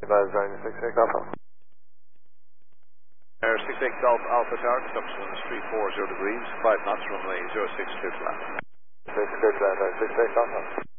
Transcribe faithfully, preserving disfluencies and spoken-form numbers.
advise on six X Alpha. Air six X Alpha Alpha Tower, consumption is three four zero degrees, five knots, runway zero six clear to land. six clear to land, six X Alpha.